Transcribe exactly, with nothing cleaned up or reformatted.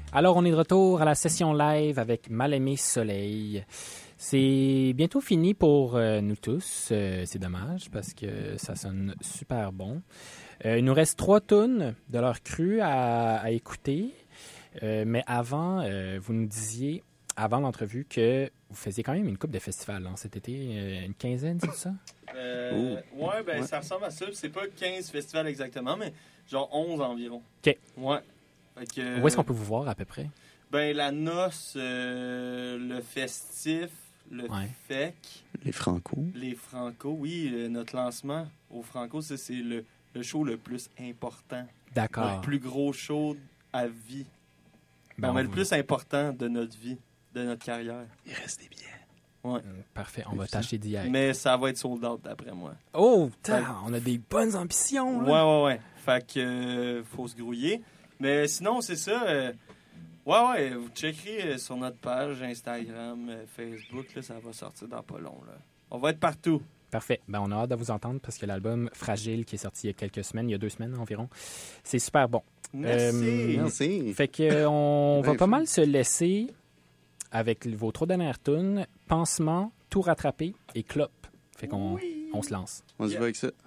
Alors, on est de retour à la session live avec Mal-Aimé Soleil. C'est bientôt fini pour euh, nous tous. Euh, c'est dommage parce que ça sonne super bon. Euh, il nous reste trois tunes de leur cru à, à écouter. Euh, mais avant, euh, vous nous disiez, avant l'entrevue, que vous faisiez quand même une couple de festivals hein, cet été. Euh, une quinzaine, c'est ça? Euh, ouais, ben ouais. Ça ressemble à ça. C'est pas quinze festivals exactement, mais genre onze environ. OK. Ouais. Fait que, où est-ce qu'on peut vous voir à peu près? Ben, la noce, euh, le festif, le ouais. F E C. Les Franco. Les Franco, oui. Euh, notre lancement au Franco, ça, c'est le, le show le plus important. D'accord. Le plus gros show à vie. Ben, on met on le vous... plus important de notre vie, de notre carrière. Il reste des billets. Ouais. Euh, parfait, on va tâcher d'y aller. Mais ça va être sold out d'après moi. Oh, tain, on a des bonnes ambitions. Là. Ouais, ouais, ouais. Fait que euh, faut se grouiller. Mais sinon, c'est ça. Euh, ouais, ouais, vous checkerez sur notre page Instagram, euh, Facebook, là, ça va sortir dans pas long. Là. On va être partout. Parfait. Ben, on a hâte de vous entendre parce que l'album Fragile, qui est sorti il y a quelques semaines, il y a deux semaines environ, c'est super bon. Merci. Euh, Merci. Fait qu'on va ben, pas fou. mal se laisser avec vos trois dernières tunes, Pansement, Tout rattrapé et Clope. Fait qu'on oui. on se lance. On se Yeah. voit avec ça.